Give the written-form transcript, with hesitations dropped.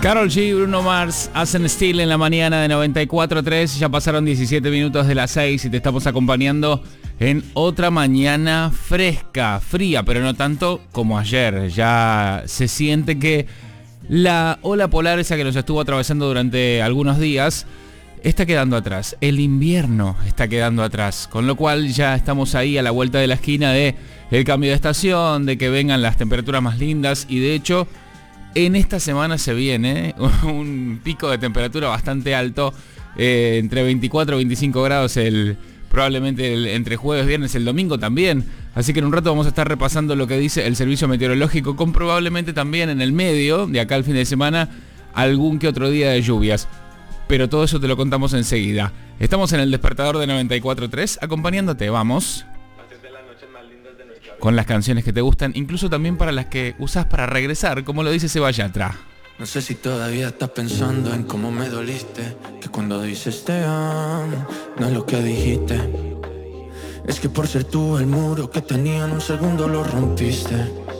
Karol G, Bruno Mars, hacen Steel en la mañana de 94.3. Ya pasaron 17 minutos de las 6 y te estamos acompañando en otra mañana fresca, fría, pero no tanto como ayer. Ya se siente que la ola polar esa que nos estuvo atravesando durante algunos días está quedando atrás. El invierno está quedando atrás, con lo cual ya estamos ahí a la vuelta de la esquina de el cambio de estación, de que vengan las temperaturas más lindas y de hecho en esta semana se viene un pico de temperatura bastante alto, entre 24 y 25 grados probablemente entre jueves, viernes, el domingo también. Así que en un rato vamos a estar repasando lo que dice el servicio meteorológico, con probablemente también en el medio, de acá al fin de semana, algún que otro día de lluvias. Pero todo eso te lo contamos enseguida. Estamos en el despertador de 94.3, acompañándote, vamos. Con las canciones que te gustan, incluso también para las que usas para regresar, como lo dice Seba Yatra. No sé si todavía estás pensando en cómo me doliste, que cuando dices te amo, no es lo que dijiste. Es que por ser tú el muro que tenía en un segundo lo rompiste.